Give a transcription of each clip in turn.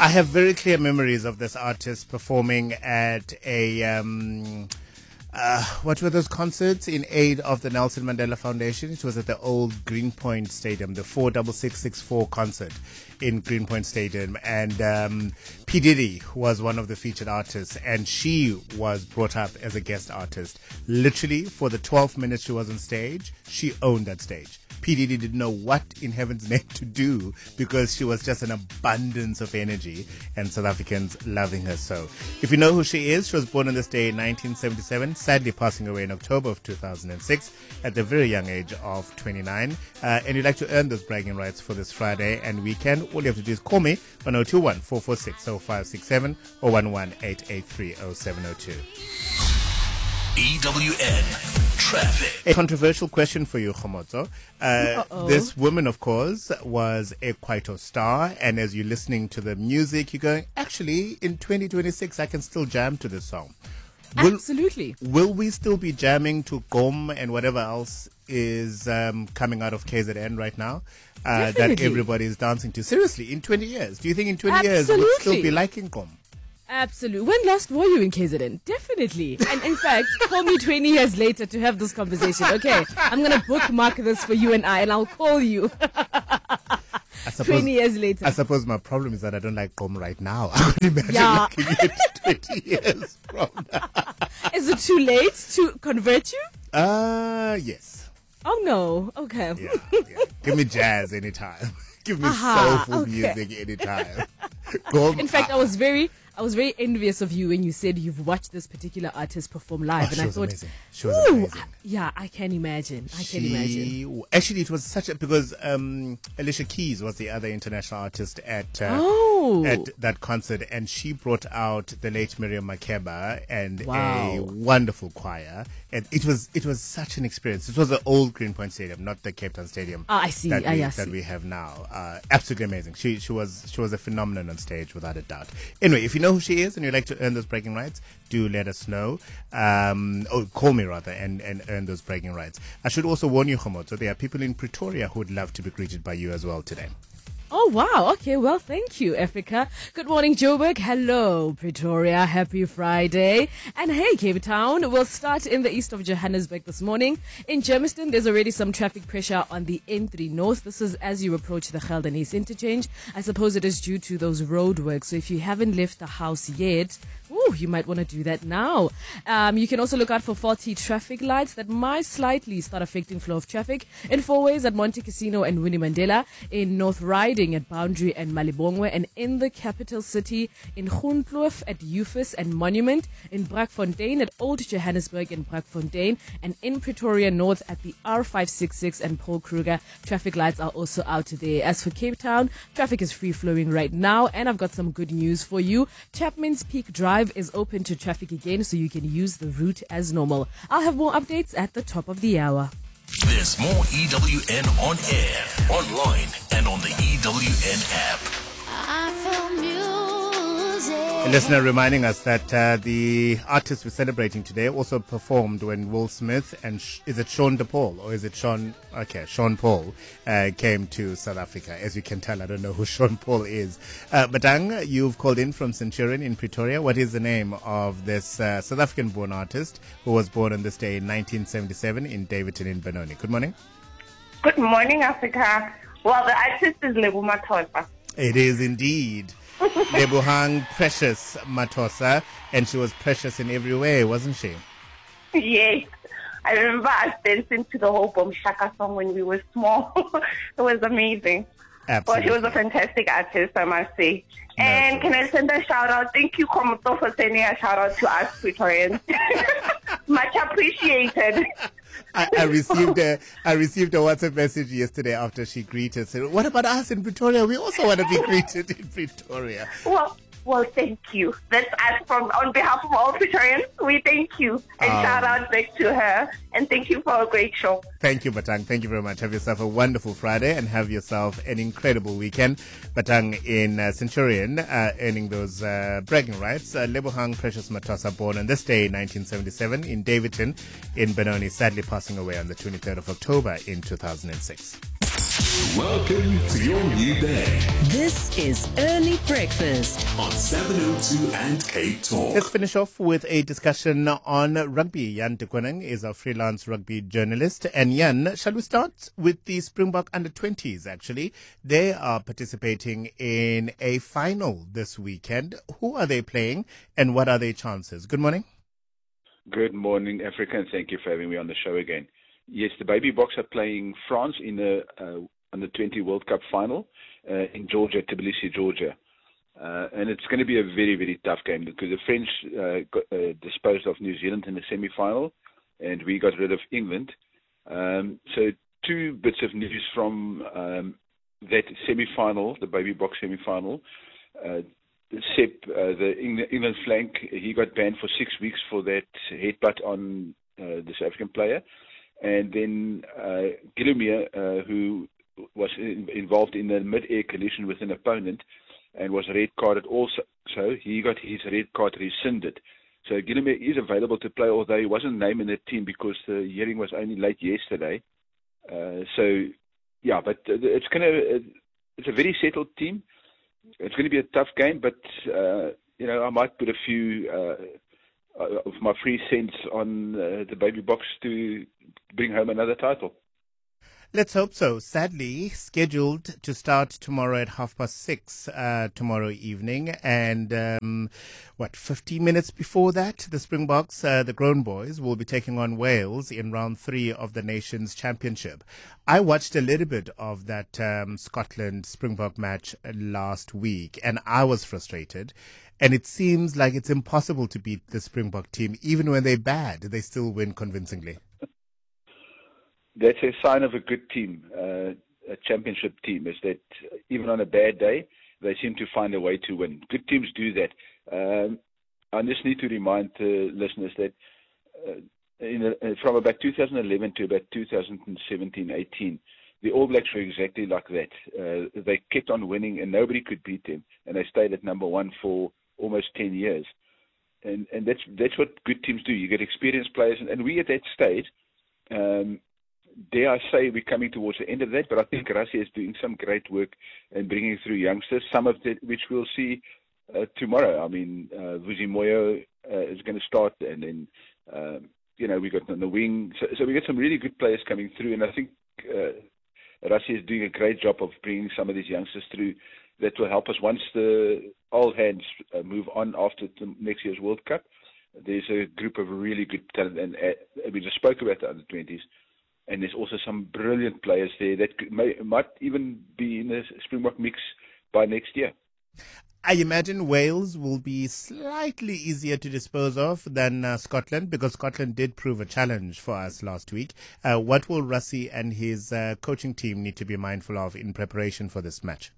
I have very clear memories of this artist performing at a what were those concerts in aid of the Nelson Mandela Foundation? It was at the old Greenpoint Stadium, the 46664 concert in Greenpoint Stadium. And P. Diddy was one of the featured artists, and she was brought up as a guest artist. Literally, for the 12 minutes she was on stage, she owned that stage. P. Diddy didn't know what in heaven's name to do because she was just an abundance of energy, and South Africans loving her so. If you know who she is, she was born on this day in 1977, sadly passing away in October of 2006 at the very young age of 29. And you'd like to earn those bragging rights for this Friday and weekend, all you have to do is call me on 021 446 0567 or 11883 0702. EWN Traffic. A controversial question for you, Khomotso. This woman, of course, was a Kwaito star, and as you're listening to the music, you're going, actually, in 2026, I can still jam to this song. Absolutely. Will we still be jamming to Gom and whatever else is coming out of KZN right now that everybody is dancing to? Seriously, in 20 years, do you think in 20 years we'll still be liking Gom? Absolutely. When last were you in KZN? Definitely. And in fact, call me 20 years later to have this conversation. Okay, I'm going to bookmark this for you and I'll call you. 20 years later. I suppose my problem is that I don't like Gom right now. I can imagine liking it 20 years from now. Is it too late to convert you? Yes. Oh, no. Okay. Yeah. Give me jazz anytime. Give me soulful music anytime. In fact, I was very envious of you when you said you've watched this particular artist perform live, and I thought, amazing. She was amazing. Yeah, I can imagine. Actually, it was because Alicia Keys was the other international artist at that concert, and she brought out the late Miriam Makeba and a wonderful choir, and it was such an experience. It was the old Greenpoint Stadium, not the Cape Town Stadium. I see. That we have now. Absolutely amazing. She was a phenomenon on stage, without a doubt. Anyway, if you know who she is and you'd like to earn those bragging rights, do let us know. Or call me rather and earn those bragging rights. I should also warn you, Khomotso, there are people in Pretoria who would love to be greeted by you as well today. Oh, wow. Okay, well, thank you, Africa. Good morning, Joburg. Hello, Pretoria. Happy Friday. And hey, Cape Town. We'll start in the east of Johannesburg this morning. In Germiston, there's already some traffic pressure on the N3 North. This is as you approach the Gelden East interchange. I suppose it is due to those road works. So if you haven't left the house yet, you might want to do that now. You can also look out for faulty traffic lights that might slightly start affecting flow of traffic in four-ways at Monte Casino and Winnie Mandela, in North Riding at Boundary and Malibongwe, and in the capital city in Groenkloof at Eufus and Monument, in Brakfontein at Old Johannesburg and Brakfontein, and in Pretoria North at the R566 and Paul Kruger. Traffic lights are also out there. As for Cape Town, traffic is free-flowing right now, and I've got some good news for you. Chapman's Peak Drive is open to traffic again, so you can use the route as normal. I'll have more updates at the top of the hour. There's more EWN on air, online, and on the EWN app. I feel music. A listener reminding us that the artist we're celebrating today also performed when Will Smith and is it Sean DePaul or is it Sean? Okay, Sean Paul came to South Africa. As you can tell, I don't know who Sean Paul is. Batang, you've called in from Centurion in Pretoria. What is the name of this South African-born artist who was born on this day in 1977 in Davidton in Benoni? Good morning. Good morning, Africa. Well, the artist is Lebo Mathosa. It is indeed. Lebohang Precious Mathosa, and she was precious in every way, wasn't she? Yes. I remember us dancing to the whole Bom Shaka song when we were small. It was amazing. Absolutely. Well, she was a fantastic artist, I must say. And can I send a shout out? Thank you, Khomotso, for sending a shout out to us Pretorians. Much appreciated. I received a WhatsApp message yesterday after she greeted. Said, "What about us in Pretoria? We also want to be greeted in Pretoria." Well, thank you. That's us on behalf of all Pretorians. We thank you and shout out back to her. And thank you for a great show. Thank you, Batang. Thank you very much. Have yourself a wonderful Friday and have yourself an incredible weekend. Batang in Centurion earning those bragging rights. Lebohang Precious Mathosa, born on this day in 1977 in Davidton in Benoni, sadly passing away on the 23rd of October in 2006. Welcome to your new day This is Early Breakfast. on 702 and Cape Talk. Let's finish off with a discussion on rugby. Jan de Koning is a freelance rugby journalist. And Jan, shall we start with the Springbok under-20s, actually? They are participating in a final this weekend. Who are they playing and what are their chances? Good morning. Good morning, Africa, and thank you for having me on the show again. Yes, the Baby Boks are playing France in the Under-20 World Cup final in Georgia, Tbilisi, Georgia. And it's going to be a very, very tough game because the French disposed of New Zealand in the semi-final, and we got rid of England. So two bits of news from that semi-final, the Baby Boks semi-final. Sepp, the England flank, he got banned for 6 weeks for that headbutt on the South African player. And then Guillaume, who was involved in a mid-air collision with an opponent and was red carded also. So he got his red card rescinded. So Guillaume is available to play, although he wasn't named in the team because the hearing was only late yesterday. So, yeah, but it's a very settled team. It's going to be a tough game, but, I might put a few of my free cents on the Baby Boks to bring home another title. Let's hope so. Sadly, scheduled to start tomorrow at 6:30 tomorrow evening. And 15 minutes before that, the Springboks, the grown boys, will be taking on Wales in round 3 of the Nations Championship. I watched a little bit of that Scotland Springbok match last week, and I was frustrated. And it seems like it's impossible to beat the Springbok team. Even when they're bad, they still win convincingly. That's a sign of a good team, a championship team, is that even on a bad day, they seem to find a way to win. Good teams do that. I just need to remind the listeners that from about 2011 to about 2017-18, the All Blacks were exactly like that. They kept on winning and nobody could beat them, and they stayed at number 1 for almost 10 years. And that's what good teams do. You get experienced players, and we at that stage, dare I say we're coming towards the end of that, but I think Russia is doing some great work in bringing through youngsters, some of that which we'll see tomorrow. I mean, Vusi Moyo is going to start, and then, we got on the wing. So we got some really good players coming through, and I think Russia is doing a great job of bringing some of these youngsters through that will help us once the old hands move on after the next year's World Cup. There's a group of really good talent, and we just spoke about the under-20s. And there's also some brilliant players there that might even be in the Springbok mix by next year. I imagine Wales will be slightly easier to dispose of than Scotland, because Scotland did prove a challenge for us last week. What will Rassie and his coaching team need to be mindful of in preparation for this match?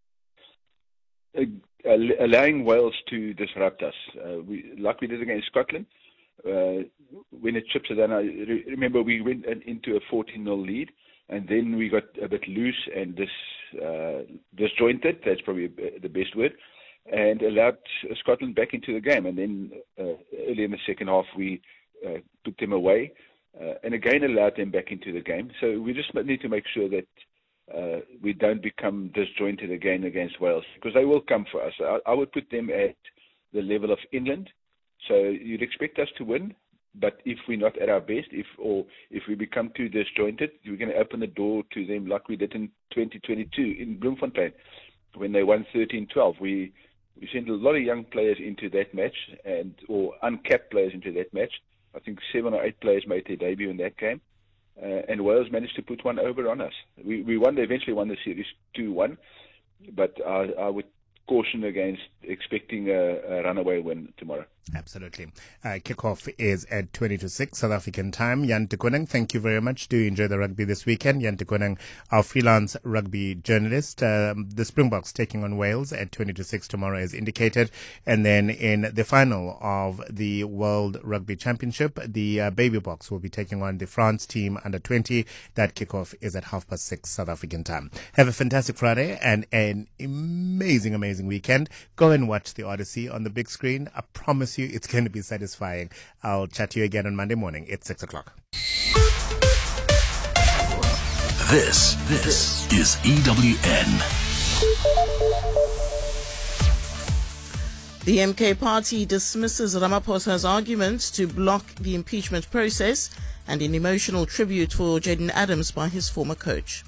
Allowing Wales to disrupt us, like we did against Scotland. When it chips it down, I remember we went into a 14-0 lead, and then we got a bit loose and disjointed, that's probably the best word, and allowed Scotland back into the game. And then early in the second half, we put them away and again allowed them back into the game. So we just need to make sure that we don't become disjointed again against Wales, because they will come for us. I would put them at the level of England. So you'd expect us to win, but if we're not at our best, if we become too disjointed, we're going to open the door to them like we did in 2022 in Bloemfontein when they won 13-12. We sent a lot of young players into that match, or uncapped players into that match. I think 7 or 8 players made their debut in that game, and Wales managed to put one over on us. We eventually won the series 2-1, but I would caution against expecting a runaway win tomorrow. Absolutely. Kickoff is at 6:20 South African time. Jan de Koning, thank you very much. Do enjoy the rugby this weekend. Jan de Koning, our freelance rugby journalist. The Springboks taking on Wales at 6:20 tomorrow as indicated. And then in the final of the World Rugby Championship, the Baby Boks will be taking on the France team under 20. That kickoff is at 6:30 South African time. Have a fantastic Friday and an amazing weekend. Go and watch the Odyssey on the big screen. I promise you it's going to be satisfying. I'll chat to you again on Monday morning at 6 o'clock. This is EWN. The MK party dismisses Ramaphosa's arguments to block the impeachment process and an emotional tribute for Jayden Adams by his former coach.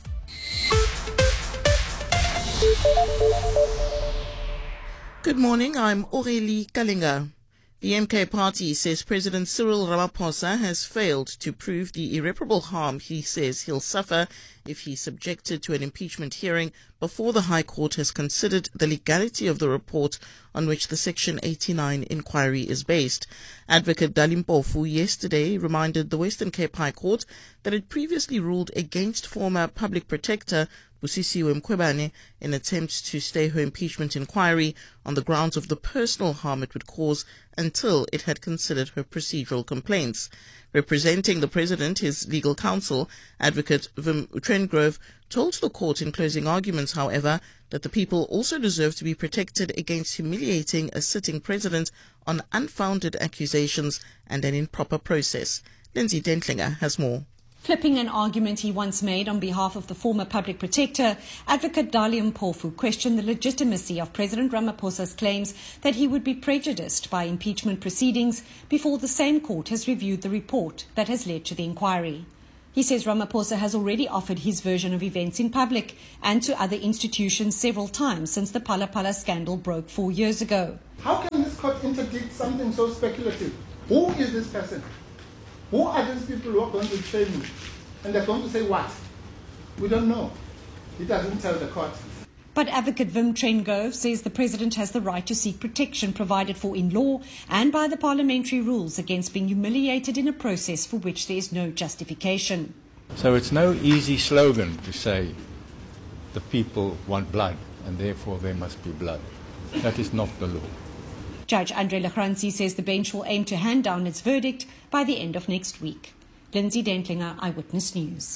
Good morning, I'm Aurélie Kalinga. The MK party says President Cyril Ramaphosa has failed to prove the irreparable harm he says he'll suffer if he's subjected to an impeachment hearing before the High Court has considered the legality of the report on which the Section 89 inquiry is based. Advocate Dali Mpofu yesterday reminded the Western Cape High Court that it previously ruled against former public protector Busisiwe Mkhwebane in attempts to stay her impeachment inquiry on the grounds of the personal harm it would cause until it had considered her procedural complaints. Representing the President, his legal counsel, Advocate Wim Trengove, told the court in closing arguments, however, that the people also deserve to be protected against humiliating a sitting president on unfounded accusations and an improper process. Lindsay Dentlinger has more. Flipping an argument he once made on behalf of the former public protector, Advocate Dali Mpofu questioned the legitimacy of President Ramaphosa's claims that he would be prejudiced by impeachment proceedings before the same court has reviewed the report that has led to the inquiry. He says Ramaphosa has already offered his version of events in public and to other institutions several times since the Phala Phala scandal broke 4 years ago. How can this court interdict something so speculative? Who is this person? Who are these people who are going to train me? And they're going to say what? We don't know. He doesn't tell the court. But Advocate Wim Trengove says the President has the right to seek protection provided for in law and by the parliamentary rules against being humiliated in a process for which there is no justification. So it's no easy slogan to say the people want blood and therefore there must be blood. That is not the law. Judge Andre Lachranzi says the bench will aim to hand down its verdict by the end of next week. Lindsay Dentlinger, Eyewitness News.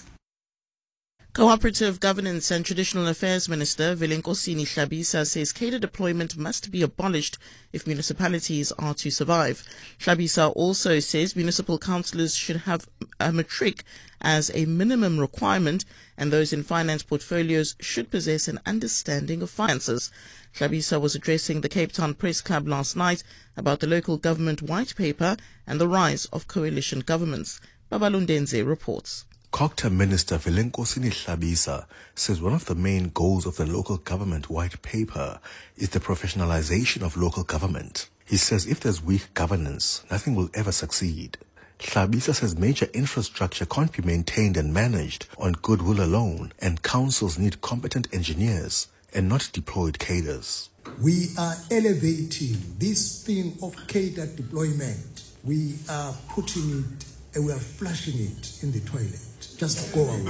Cooperative Governance and Traditional Affairs Minister Velenkosini Hlabisa says cadre deployment must be abolished if municipalities are to survive. Hlabisa also says municipal councillors should have a matric as a minimum requirement and those in finance portfolios should possess an understanding of finances. Hlabisa was addressing the Cape Town Press Club last night about the local government white paper and the rise of coalition governments. Babalundenze reports. COGTA Minister Velenkosini Hlabisa says one of the main goals of the local government white paper is the professionalization of local government. He says if there's weak governance, nothing will ever succeed. Hlabisa says major infrastructure can't be maintained and managed on goodwill alone, and councils need competent engineers and not deployed cadres. We are elevating this thing of cadre deployment. We are putting it and we are flushing it in the toilet. Just go away.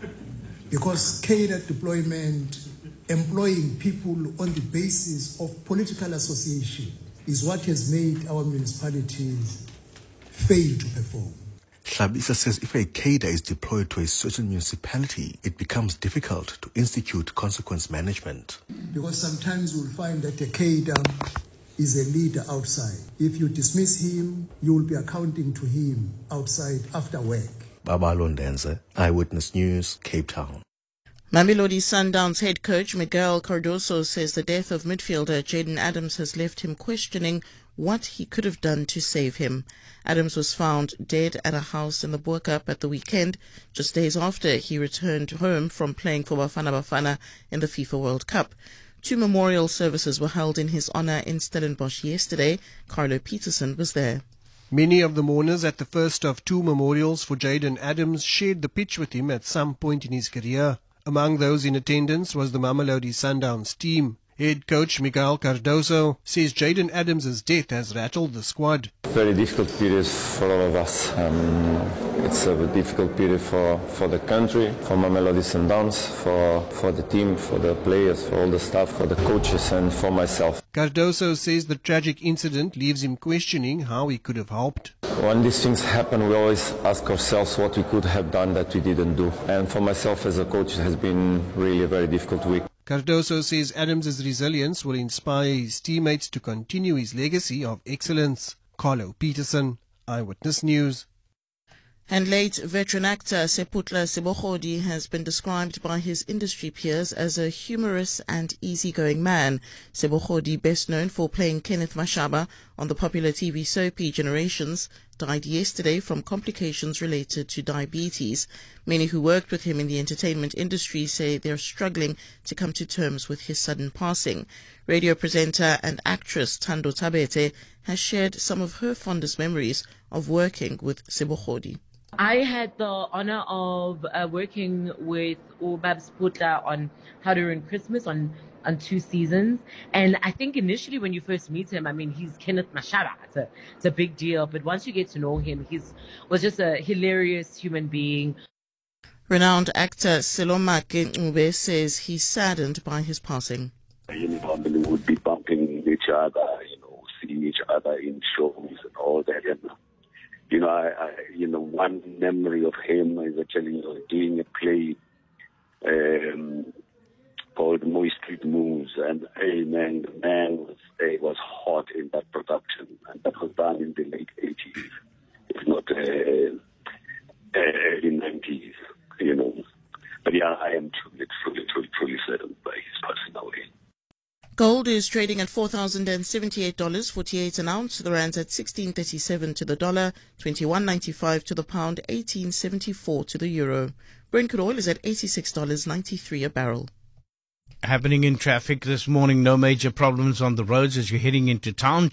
Because cadre deployment, employing people on the basis of political association, is what has made our municipalities fail to perform. Hlabisa says if a cadre is deployed to a certain municipality, it becomes difficult to institute consequence management. Because sometimes you'll find that a cadre is a leader outside. If you dismiss him, you will be accounting to him outside after work. Babalundenze, Eyewitness News, Cape Town. Mamelodi Sundowns head coach Miguel Cardoso says the death of midfielder Jayden Adams has left him questioning what he could have done to save him. Adams was found dead at a house in the Boercup at the weekend, just days after he returned home from playing for Bafana Bafana in the FIFA World Cup. 2 memorial services were held in his honor in Stellenbosch yesterday. Carlo Peterson was there. Many of the mourners at the first of 2 memorials for Jayden Adams shared the pitch with him at some point in his career. Among those in attendance was the Mamelodi Sundowns team. Head coach Miguel Cardoso says Jayden Adams' death has rattled the squad. Very difficult period for all of us. It's a difficult period for the country, for Mamelodi Sundowns, for the team, for the players, for all the staff, for the coaches and for myself. Cardoso says the tragic incident leaves him questioning how he could have helped. When these things happen, we always ask ourselves what we could have done that we didn't do. And for myself as a coach, it has been really a very difficult week. Cardoso says Adams' resilience will inspire his teammates to continue his legacy of excellence. Carlo Peterson, Eyewitness News. And late veteran actor Seputla Sebohodi has been described by his industry peers as a humorous and easygoing man. Sebohodi, best known for playing Kenneth Mashaba on the popular TV soapy Generations, died yesterday from complications related to diabetes. Many who worked with him in the entertainment industry say they're struggling to come to terms with his sudden passing. Radio presenter and actress Thando Tabete has shared some of her fondest memories of working with Sebohodi. I had the honor of working with Babs Putla on How to Ruin Christmas on 2 seasons. And I think initially when you first meet him, I mean, he's Kenneth Mashaba. It's a big deal. But once you get to know him, was just a hilarious human being. Renowned actor Selomake Ncube says he's saddened by his passing. Family would be bumping each other, seeing each other in shows and all that. And one memory of him is actually doing a play called Moy Street Moves, and the man was hot in that production, and that was done in the late 80s, if not early 90s, But yeah, I am truly saddened by his passing away. Gold is trading at $4,078.48 an ounce. The rand's at 16.37 to the dollar, 21.95 to the pound, 18.74 to the euro. Brent crude oil is at $86.93 a barrel. Happening in traffic this morning, no major problems on the roads as you're heading into town.